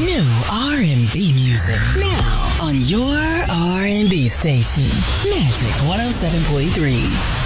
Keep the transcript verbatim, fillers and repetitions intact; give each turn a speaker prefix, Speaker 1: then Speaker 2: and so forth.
Speaker 1: New R and B music now on your R and B station, Magic one oh seven point three.